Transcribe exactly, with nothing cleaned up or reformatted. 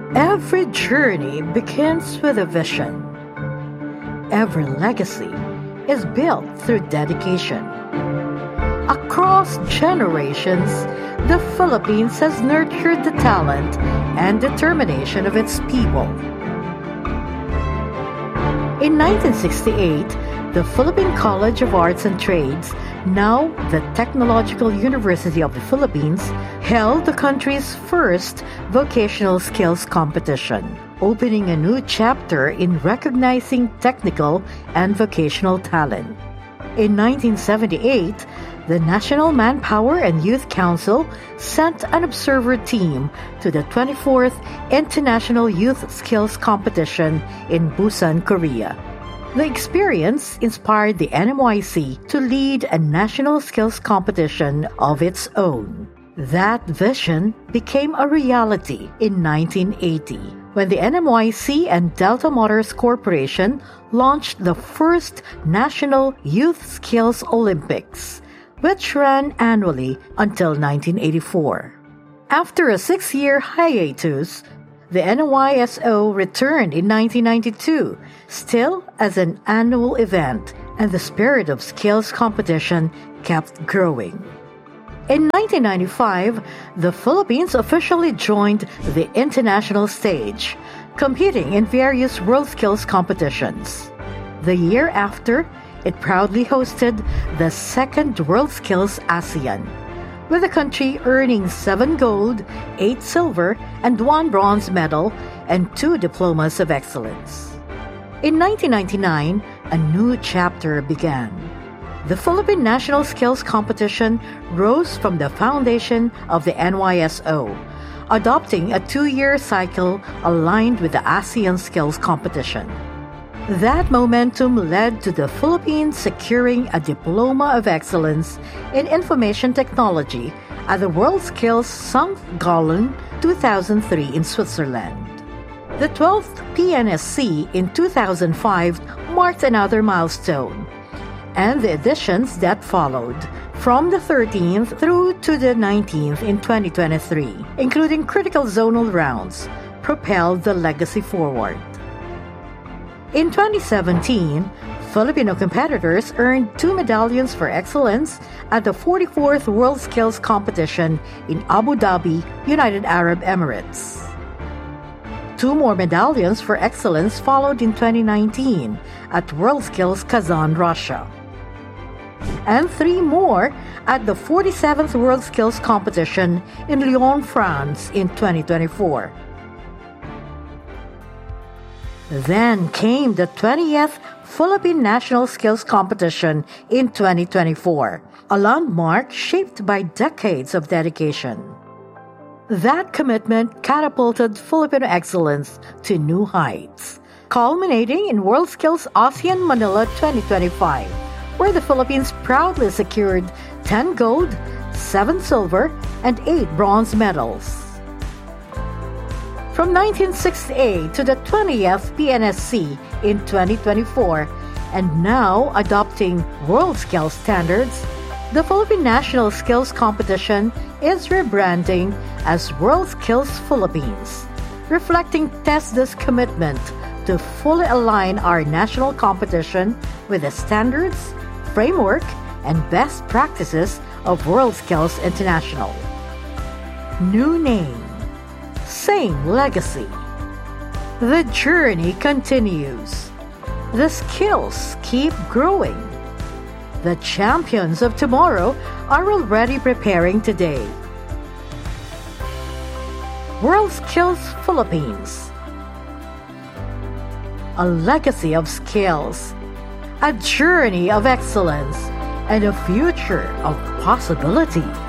Every journey begins with a vision. Every legacy is built through dedication. Across generations, the Philippines has nurtured the talent and determination of its people. In nineteen sixty-eight, the Philippine College of Arts and Trades, now the Technological University of the Philippines, held the country's first vocational skills competition, opening a new chapter in recognizing technical and vocational talent. In nineteen seventy-eight, the National Manpower and Youth Council sent an observer team to the twenty-fourth International Youth Skills Competition in Busan, Korea. The experience inspired the N M Y C to lead a national skills competition of its own. That vision became a reality in nineteen eighty, when the N M Y C and Delta Motors Corporation launched the first National Youth Skills Olympics, which ran annually until nineteen eighty-four. After a six-year hiatus, the N Y S O returned in nineteen ninety-two, still as an annual event, and the spirit of skills competition kept growing. In nineteen ninety-five, the Philippines officially joined the international stage, competing in various world skills competitions. The year after, it proudly hosted the second World Skills ASEAN, with the country earning seven gold, eight silver, and one bronze medal, and two diplomas of excellence. In nineteen ninety-nine, a new chapter began. The Philippine National Skills Competition rose from the foundation of the N Y S O, adopting a two-year cycle aligned with the ASEAN Skills Competition. That momentum led to the Philippines securing a Diploma of Excellence in Information Technology at the World Skills Sankt Gallen two thousand three in Switzerland. The twelfth P N S C in two thousand five marked another milestone, and the editions that followed, from the thirteenth through to the nineteenth in twenty twenty-three, including critical zonal rounds, propelled the legacy forward. In twenty seventeen, Filipino competitors earned two medallions for excellence at the forty-fourth World Skills Competition in Abu Dhabi, United Arab Emirates. Two more medallions for excellence followed in twenty nineteen at World Skills Kazan, Russia. And three more at the forty-seventh World Skills Competition in Lyon, France in twenty twenty-four. Then came the twentieth Philippine National Skills Competition in twenty twenty-four, a landmark shaped by decades of dedication. That commitment catapulted Filipino excellence to new heights, culminating in World Skills ASEAN Manila twenty twenty-five, where the Philippines proudly secured ten gold, seven silver, and eight bronze medals. From nineteen sixty-eight to the twentieth P N S C in twenty twenty-four, and now adopting world skills standards, the Philippine National Skills Competition is rebranding as World Skills Philippines, reflecting TESDA's commitment to fully align our national competition with the standards, framework, and best practices of World Skills International. New name, same legacy. The journey continues. The skills keep growing. The champions of tomorrow are already preparing today. World Skills Philippines. A legacy of skills, a journey of excellence, and a future of possibility.